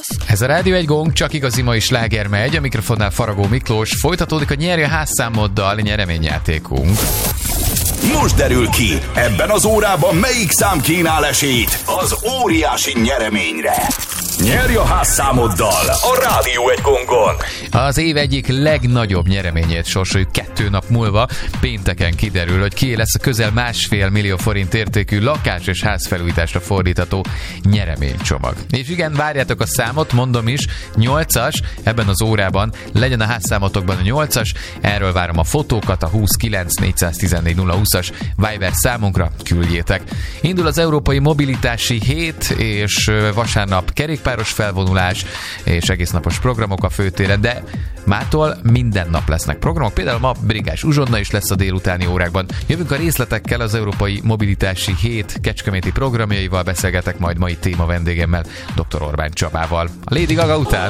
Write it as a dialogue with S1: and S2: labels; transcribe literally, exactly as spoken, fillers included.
S1: Ez a Rádió egy gong, csak igazi mai sláger megy, a mikrofonnál Faragó Miklós. Folytatódik a Nyerj a házszámoddal nyereményjátékunk.
S2: Most derül ki, ebben az órában melyik szám kínál esélyt az óriási nyereményre. Nyerj a házszámoddal a Rádió egy gongon.
S1: Az év egyik legnagyobb nyereményét sorsoljuk kettő nap múlva. Pénteken kiderül, hogy ki lesz a közel másfél millió forint értékű lakás- és házfelújításra fordítható nyereménycsomag. És igen, várjátok a számot, mondom is, nyolcas, ebben az órában legyen a házszámotokban a nyolcas, erről várom a fotókat, a huszonkilenc négyszáztizennégy nulla húszas Viber számunkra küldjétek. Indul az Európai Mobilitási Hét, és vasárnap kerékpáros felvonulás és egésznapos programok a főtéren, de mától minden nap lesznek programok, például ma Brigás uzsonna is lesz a délutáni órákban. Jövünk a részletekkel, az Európai Mobilitási Hét kecskeméti programjaival beszélgetek majd mai téma vendégemmel, doktor Orbán Csabával. A Lady Gaga után.